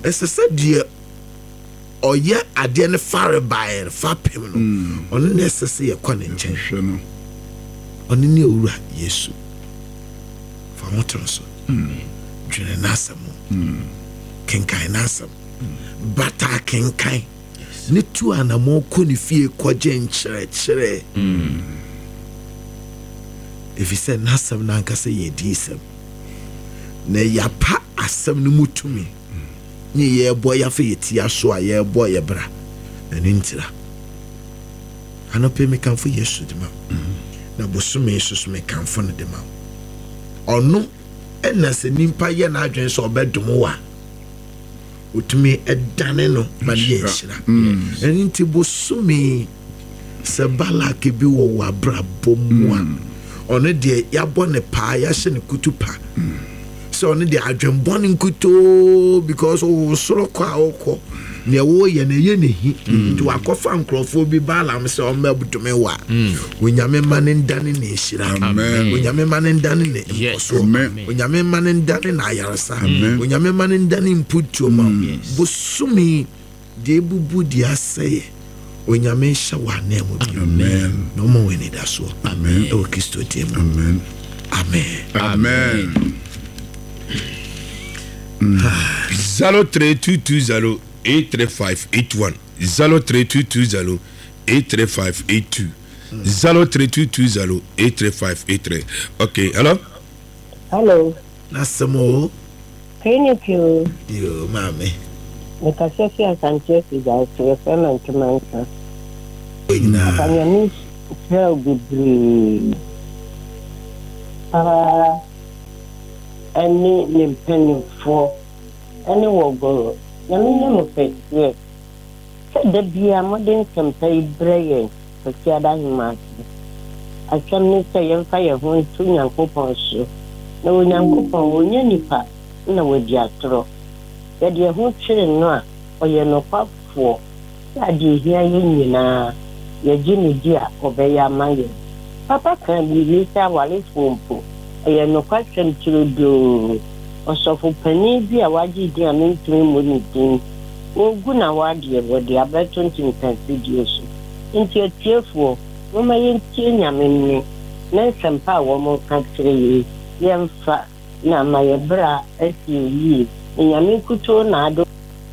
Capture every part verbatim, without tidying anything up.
Ese se die oye ade ne fare bae fa pem no ono ne ese se ye kwa ne nchen hwe no ono ne owura Yesu fa motoro so dwene nasam kenkan nasam bata kenkan ne tu anamo ko ne fie kwaje nkyere kyere if you say nasam na nka se ye disam na yapa asam ne mutumi ni ye boy ya fe yeti aso a ye boy ye bra ani ntira anope me kan fo Yesu de ma na bosume Yesu me kan fo ne de ma ono ena se nimpa ye na adwen so obedum wa utumi edane no ma ye hira ani nti bosume se bala ke bi wo wa bra bomwa ono de ya bo ne pa ya hye ne kutupa so on the adwen born kuto because o soro kwa okọ ne wo ye na ye ne hi to akofa nkrofo bi balam se o mabutome wa onyame mane ndane na ehira onyame mane ndane na so onyame mane ndane na ayarsa onyame mane ndane mputu ma bosumi de bubu di aseye onyame hya wa na mo bi amen no mo we ni da so amen o Kristo tie mo amen amen amen zero three two two zero eight three five eight one zero three two two zero eight three five eight two zero three two two zero eight three five eight three. Okay, hello. Hello. Nasamo. Thank you. Yo, mami. Nikasesi asante za sema ntumansa. Ina. Kanya ni sio bibli. Ah any limping for any wogo. Yamina mo fe ye. The bia modern campaign brain for Kiada Himas. I can miss a young fire when two young coupons. No young coupon will nipa no with yatro. That your whole children no or you're no pop for. That you hear you na your Jimmy dear obey your mind. Papa can be used while it's wompo. I no question to do. Also for penny be a waji dear mean to him when it did. Oh, good now, dear, what the about twenty videos. Into your tearful, no, my interior mean, no, some power more country, young fat, now my bra, as you leave, in your mikuto nado.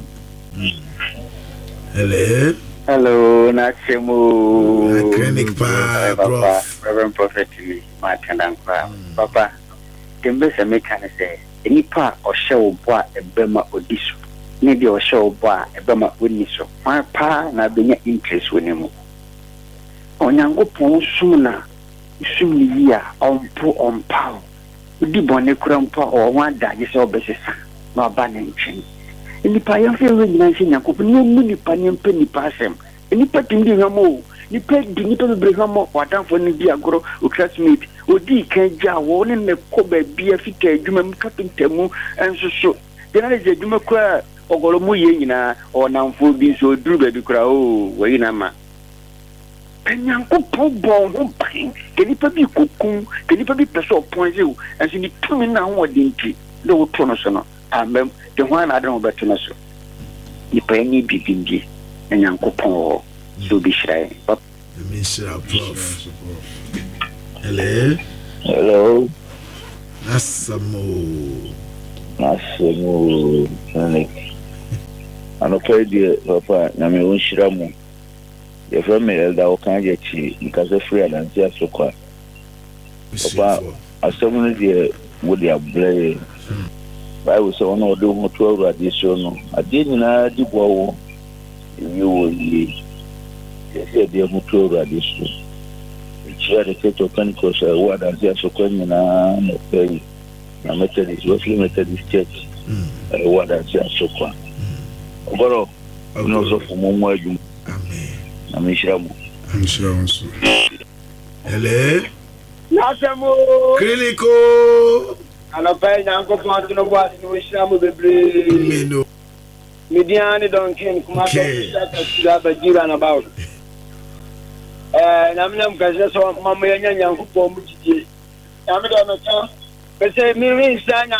Hello. Hello, Nachimu. Clinic pa, Prof. Reverend Prophet, Martin and Papa, can be a mechanic say, any part or show boy a Burma or dish. Maybe or show boy a Burma witness. My pa na be interest with him. On Yango Pon sooner, soon year on poor on power. Would the bonnet crumpa or one that is all basis, no banning chain. In the Payan Field mention Yanko, no money panion penny pass him. Any patting the Ramo, you paid the little Brahamo, or down for Nidia Gro, or classmate, or D. Kaja, warning the Kobe, be a fit, Jumam Captain Temu, and so so. Then I said, Juma cry, or Golomu or now for being so drubber to cry, oh, Wainama. And Yanko Pobo, no pain, can it be cocoon, can it be person point you, as in the two in now, what didn't you? No pronounce. And the one I don't know about to you pay any big and Yanko Pong to be shy. But Mister Prof. Hello. Hello. Nasamo. Nasamo. Clinic. I don't play the Papa. I mean, when Shiramu. Your family that can get you because of free and just so quiet. Papa, I suddenly dear would you blame? Bible say one of the motor addition. I didn't know the bow. You will be. They said the motor addition. Share the set of Pentecost, what I just so can na pay. Na Methodist, Wesley Methodist Church. What I just so can. But no so for more. Amen. I'm sure. I'm sure. Hello. Nasamo. Clinico. Ana pay na ko ponto no boa no chamo bebre Meno Midiani don ken kuma so ta ba jira na bawo eh na mnam kaje so mama yanya nyanko po mu jije na me do no cha be se mi rin sa